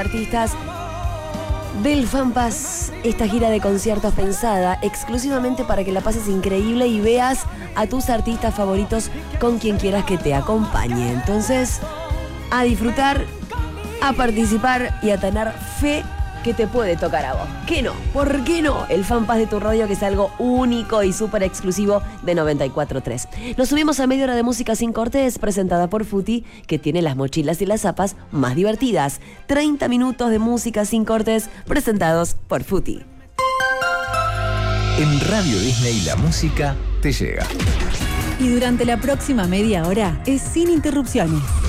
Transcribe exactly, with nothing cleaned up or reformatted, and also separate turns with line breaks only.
Artistas del FanPass, esta gira de conciertos pensada exclusivamente para que la pases increíble y veas a tus artistas favoritos con quien quieras que te acompañe. Entonces, a disfrutar, a participar y a tener fe que te puede tocar a vos. ¿Qué no? ¿Por qué no? El FanPass de tu radio, que es algo único y súper exclusivo de noventa y cuatro punto tres. Nos subimos a media hora de música sin cortes, presentada por Futi, que tiene las mochilas y las zapas más divertidas. treinta minutos de música sin cortes, presentados por Futi.
En Radio Disney la música te llega.
Y durante la próxima media hora es sin interrupciones.